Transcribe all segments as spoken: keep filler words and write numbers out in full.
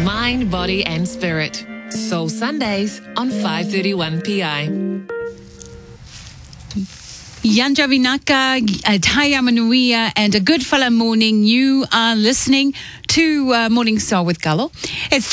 mind, body and spirit. Soul Sundays on five thirty-one P I. Yanja Vinaka, Taya Manuia, and a good fella morning. You are listening to uh, Morning Soul with Gallo. It's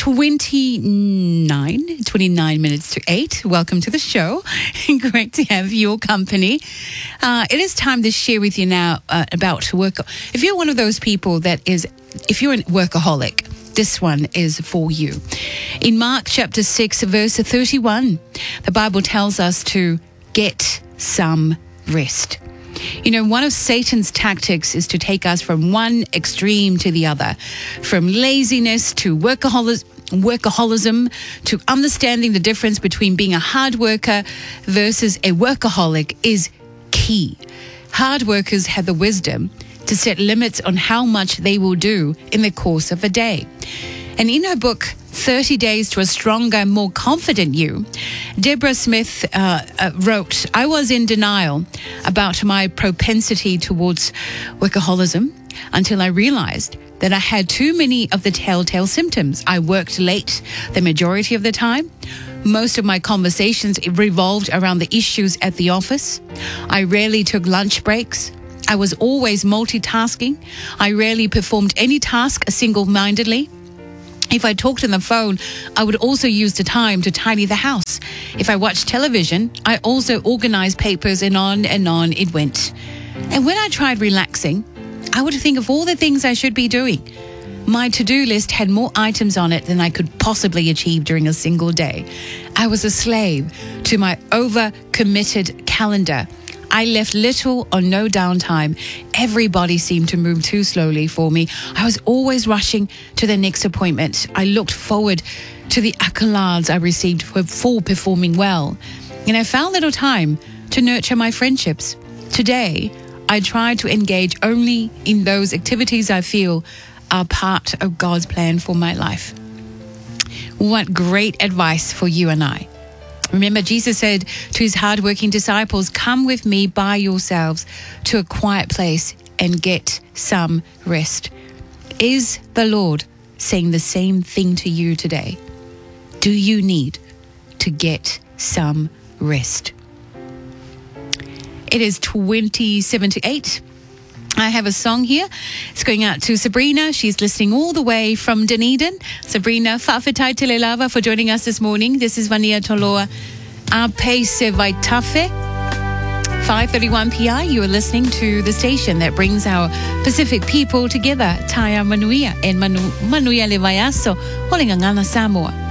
twenty-nine, twenty-nine minutes to eight. Welcome to the show. Great to have your company. Uh, it is time to share with you now uh, about work. If you're one of those people that is, if you're a workaholic, this one is for you. In Mark chapter six, verse thirty-one, the Bible tells us to get some rest. You know, one of Satan's tactics is to take us from one extreme to the other, from laziness to workaholism, workaholism to understanding the difference between being a hard worker versus a workaholic is key. Hard workers have the wisdom to set limits on how much they will do in the course of a day. And in her book, thirty days to a Stronger, More Confident You, Deborah Smith uh, uh, wrote, I was in denial about my propensity towards workaholism until I realized that I had too many of the telltale symptoms. I worked late the majority of the time. Most of my conversations revolved around the issues at the office. I rarely took lunch breaks. I was always multitasking. I rarely performed any task single-mindedly. If I talked on the phone, I would also use the time to tidy the house. If I watched television, I also organized papers, and on and on it went. And when I tried relaxing, I would think of all the things I should be doing. My to-do list had more items on it than I could possibly achieve during a single day. I was a slave to my over-committed calendar. I left little or no downtime. Everybody seemed to move too slowly for me. I was always rushing to the next appointment. I looked forward to the accolades I received for, for performing well. And I found little time to nurture my friendships. Today, I try to engage only in those activities I feel are part of God's plan for my life. What great advice for you and I. Remember, Jesus said to his hardworking disciples, come with me by yourselves to a quiet place and get some rest. Is the Lord saying the same thing to you today? Do you need to get some rest? It is twenty-seven to eight. I have a song here. It's going out to Sabrina. She's listening all the way from Dunedin. Sabrina, whawhetai te lava for joining us this morning. This is Vania Toloa. Ape se vai tafe. five thirty-one P I, you are listening to the station that brings our Pacific people together. Taya Manuia and Manu, Manuia le Vaiaso, Holingangana Samoa.